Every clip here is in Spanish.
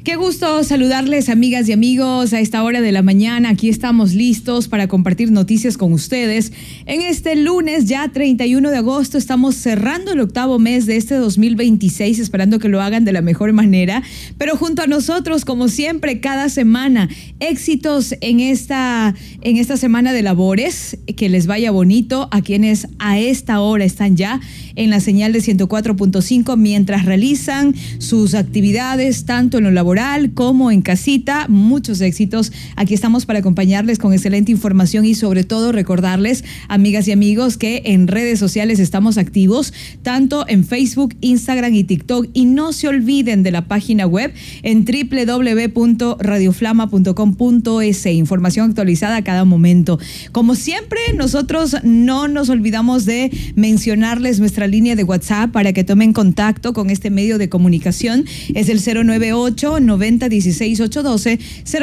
Qué gusto saludarles, amigas y amigos, a esta hora de la mañana. Aquí estamos listos para compartir noticias con ustedes. En este lunes, ya 31 de agosto, estamos cerrando el octavo mes de este 2026, esperando que lo hagan de la mejor manera. Pero junto a nosotros, como siempre, cada semana, éxitos en esta semana de labores, que les vaya bonito a quienes a esta hora están ya en la señal de 104.5 mientras realizan sus actividades, tanto en lo laboral como en casita. Muchos éxitos. Aquí estamos para acompañarles con excelente información y sobre todo recordarles, amigas y amigos, que en redes sociales estamos activos, tanto en Facebook, Instagram y TikTok. Y no se olviden de la página web en www.radioflama.com.es. Información actualizada a cada momento. Como siempre, nosotros no nos olvidamos de mencionarles nuestra línea de WhatsApp para que tomen contacto con este medio de comunicación. Es el 098-90-16-812,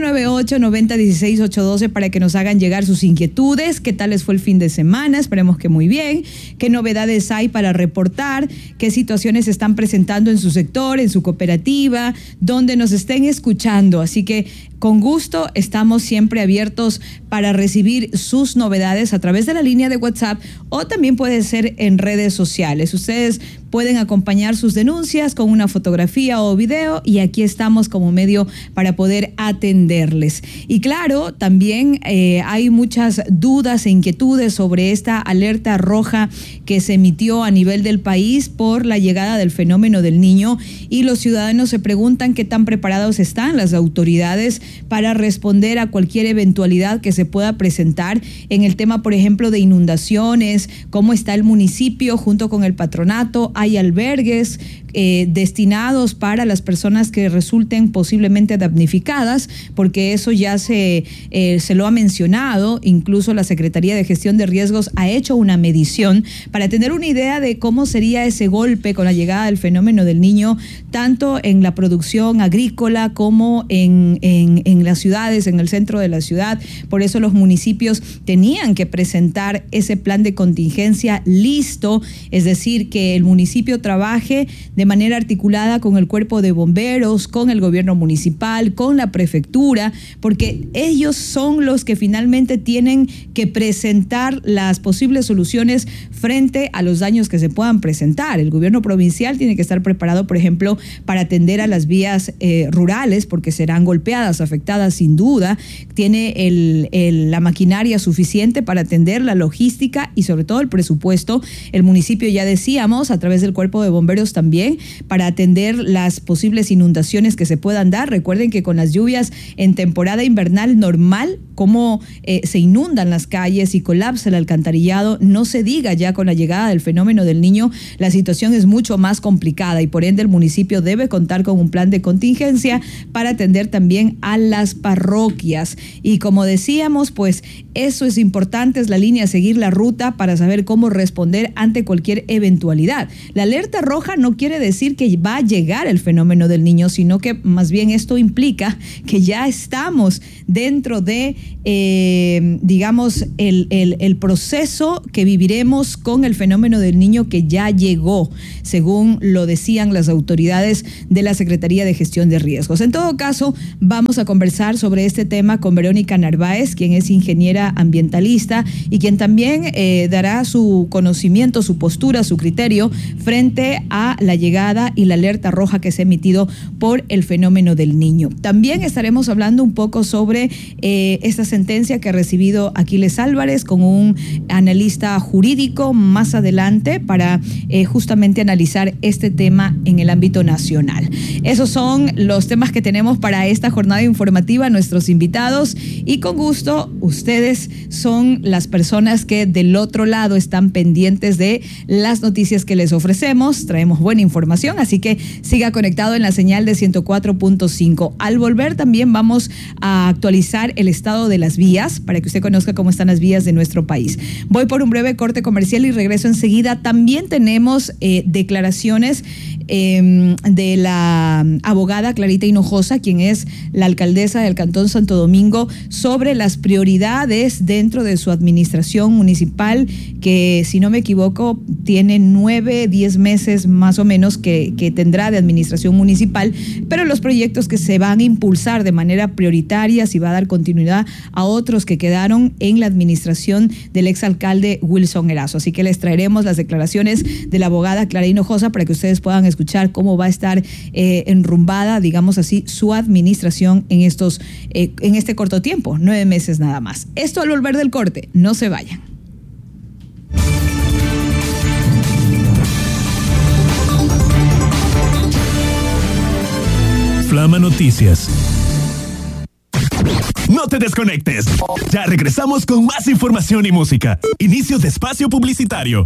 098-90-16-812 para que nos hagan llegar sus inquietudes. ¿Qué tal les fue el fin de semana? Esperemos que muy bien. ¿Qué novedades hay para reportar? ¿Qué situaciones se están presentando en su sector, en su cooperativa, donde nos estén escuchando? Así que con gusto estamos siempre abiertos para recibir sus novedades a través de la línea de WhatsApp o también puede ser en redes sociales. Ustedes pueden acompañar sus denuncias con una fotografía o video y aquí estamos como medio para poder atenderles. Y claro, también hay muchas dudas e inquietudes sobre esta alerta roja que se emitió a nivel del país por la llegada del fenómeno del Niño y los ciudadanos se preguntan qué tan preparados están las autoridades para responder a cualquier eventualidad que se pueda presentar en el tema, por ejemplo, de inundaciones, cómo está el municipio junto con el patronato. Hay albergues destinados para las personas que resulten posiblemente damnificadas, porque eso ya se lo ha mencionado. Incluso la Secretaría de Gestión de Riesgos ha hecho una medición para tener una idea de cómo sería ese golpe con la llegada del fenómeno del Niño, tanto en la producción agrícola como en las ciudades, en el centro de la ciudad. Por eso los municipios tenían que presentar ese plan de contingencia listo, es decir, que el municipio trabaje de manera articulada con el cuerpo de bomberos, con el gobierno municipal, con la prefectura, porque ellos son los que finalmente tienen que presentar las posibles soluciones frente a los daños que se puedan presentar. El gobierno provincial tiene que estar preparado, por ejemplo, para atender a las vías rurales, porque serán golpeadas, afectadas sin duda. Tiene la maquinaria suficiente para atender la logística y sobre todo el presupuesto. El municipio, ya decíamos, a través del cuerpo de bomberos también, para atender las posibles inundaciones que se puedan dar. Recuerden que con las lluvias en temporada invernal normal, cómo se inundan las calles y colapsa el alcantarillado, no se diga ya con la llegada del fenómeno del Niño, la situación es mucho más complicada y por ende el municipio debe contar con un plan de contingencia para atender también a las parroquias. Y como decíamos, pues eso es importante, es la línea a seguir, la ruta para saber cómo responder ante cualquier eventualidad. La alerta roja no quiere decir que va a llegar el fenómeno del Niño, sino que más bien esto implica que ya estamos dentro de, digamos, el proceso que viviremos con el fenómeno del Niño que ya llegó, según lo decían las autoridades de la Secretaría de Gestión de Riesgos. En todo caso, vamos a conversar sobre este tema con Verónica Narváez, quien es ingeniera ambientalista y quien también dará su conocimiento, su postura, su criterio frente a la llegada y la alerta roja que se ha emitido por el fenómeno del Niño. También estaremos hablando un poco sobre esta sentencia que ha recibido Aquiles Álvarez con un analista jurídico más adelante para justamente analizar este tema en el ámbito nacional. Esos son los temas que tenemos para esta jornada informativa, nuestros invitados, y con gusto ustedes son las personas que del otro lado están pendientes de las noticias que les ofrecemos. Traemos buena información, así que siga conectado en la señal de 104.5. Al volver también vamos a actualizar el estado de las vías para que usted conozca cómo están las vías de nuestro país. Voy por un breve corte comercial y regreso enseguida. También tenemos declaraciones de la abogada Clarita Hinojosa, quien es la alcaldesa del Cantón Santo Domingo, sobre las prioridades dentro de su administración municipal, que si no me equivoco tiene 9-10 meses más o menos que tendrá de administración municipal, pero los proyectos que se van a impulsar de manera prioritaria, si va a dar continuidad a otros que quedaron en la administración del exalcalde Wilson Erazo. Así que les traeremos las declaraciones de la abogada Clara Hinojosa para que ustedes puedan escuchar cómo va a estar enrumbada, digamos así, su administración en este corto tiempo, 9 meses nada más. Esto al volver del corte, no se vayan. Flama Noticias. No te desconectes. Ya regresamos con más información y música. Inicio de espacio publicitario.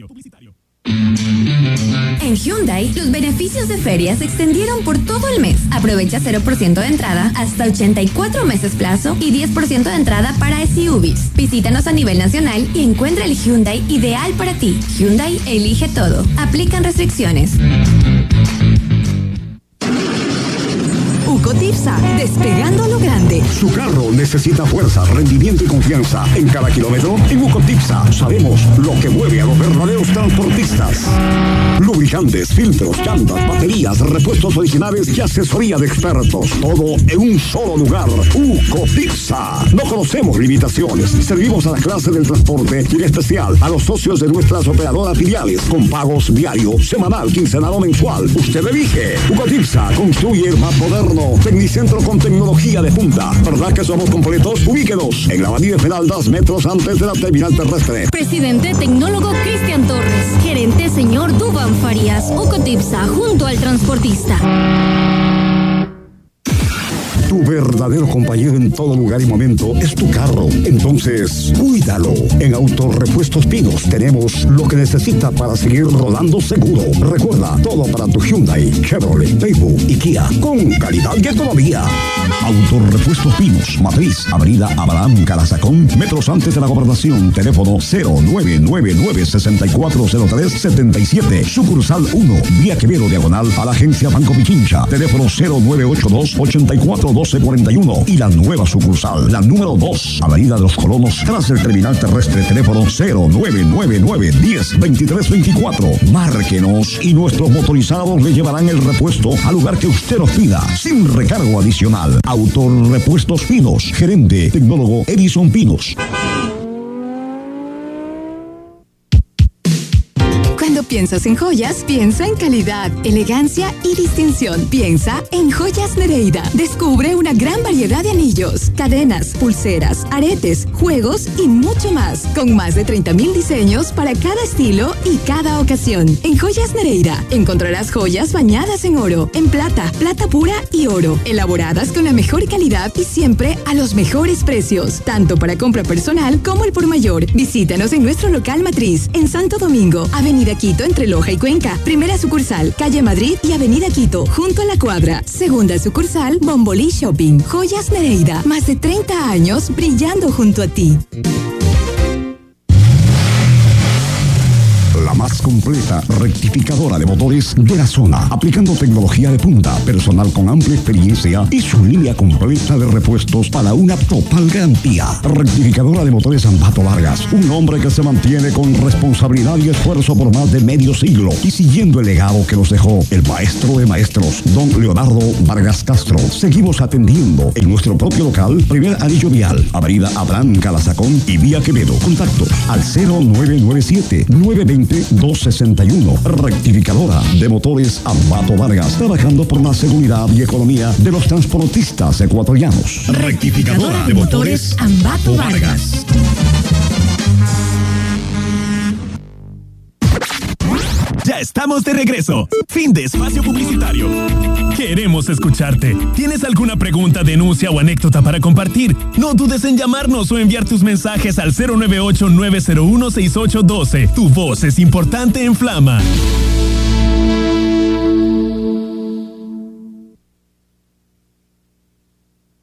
En Hyundai, los beneficios de feria se extendieron por todo el mes. Aprovecha 0% de entrada, hasta 84 meses plazo y 10% de entrada para SUVs. Visítanos a nivel nacional y encuentra el Hyundai ideal para ti. Hyundai elige todo. Aplican restricciones. Ucotipsa, despegando a lo grande. Su carro necesita fuerza, rendimiento y confianza. En cada kilómetro, en Ucotipsa, sabemos lo que mueve a los verdaderos transportistas. Lubricantes, filtros, llantas, baterías, repuestos originales y asesoría de expertos. Todo en un solo lugar. Ucotipsa. No conocemos limitaciones. Servimos a la clase del transporte y en especial a los socios de nuestras operadoras filiales con pagos diario, semanal, quincenal o mensual. Usted elige. Ucotipsa construye el más moderno Tecnicentro con tecnología de punta. ¿Verdad que somos completos? Ubíquenos en la Avenida Esmeraldas, metros antes de la terminal terrestre. Presidente tecnólogo Cristian Torres. Gerente señor Duván Farías. Ucotipsa, junto al transportista. Tu verdadero compañero en todo lugar y momento es tu carro. Entonces, cuídalo. En Autorepuestos Pinos tenemos lo que necesita para seguir rodando seguro. Recuerda, todo para tu Hyundai, Chevrolet, Daewoo y Kia, con calidad y economía. Autorepuestos Pinos, Matriz, Avenida Abraham Calazacón, metros antes de la Gobernación. Teléfono 0999-640377. Sucursal 1, Vía Quevedo, diagonal a la agencia Banco Pichincha. Teléfono 0982-841241. Y la nueva sucursal, la número 2, Avenida de los Colonos, tras el terminal terrestre. Teléfono 0999-102324. Márquenos y nuestros motorizados le llevarán el repuesto al lugar que usted nos pida, sin recargo adicional. Autorepuestos Pinos, gerente tecnólogo Edison Pinos. Cuando piensas en joyas, piensa en calidad, elegancia y distinción. Piensa en Joyas Nereida. Descubre una gran variedad de anillos, cadenas, pulseras, aretes, juegos y mucho más. Con más de 30,000 diseños para cada estilo y cada ocasión. En Joyas Nereida encontrarás joyas bañadas en oro, en plata, plata pura y oro. Elaboradas con la mejor calidad y siempre a los mejores precios. Tanto para compra personal como el por mayor. Visítanos en nuestro local matriz en Santo Domingo, Avenida Quito entre Loja y Cuenca. Primera sucursal, Calle Madrid y Avenida Quito, junto a la cuadra. Segunda sucursal, Bombolí Shopping. Joyas Nereida, más de 30 años brillando junto a ti. La más completa rectificadora de motores de la zona, aplicando tecnología de punta, personal con amplia experiencia y su línea completa de repuestos para una total garantía. Rectificadora de motores Ambato Vargas, un hombre que se mantiene con responsabilidad y esfuerzo por más de medio siglo y siguiendo el legado que nos dejó el maestro de maestros, don Leonardo Vargas Castro. Seguimos atendiendo en nuestro propio local, primer anillo vial, Avenida Abraham Calazacón y Vía Quevedo. Contactos al 0997-920-261. Rectificadora de motores Ambato Vargas, trabajando por la seguridad y economía de los transportistas ecuatorianos. Rectificadora de motores Ambato Vargas. Ya estamos de regreso. Fin de espacio publicitario. Queremos escucharte. ¿Tienes alguna pregunta, denuncia o anécdota para compartir? No dudes en llamarnos o enviar tus mensajes al 098-901-6812. Tu voz es importante en Flama.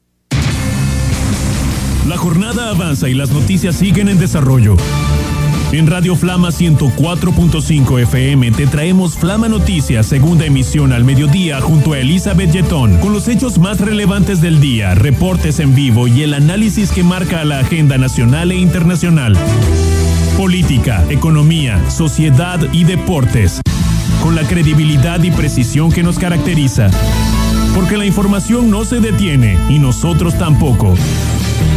La jornada avanza y las noticias siguen en desarrollo. En Radio Flama 104.5 FM te traemos Flama Noticias, segunda emisión al mediodía junto a Elizabeth Yetón, con los hechos más relevantes del día, reportes en vivo y el análisis que marca la agenda nacional e internacional. Política, economía, sociedad y deportes, con la credibilidad y precisión que nos caracteriza. Porque la información no se detiene y nosotros tampoco.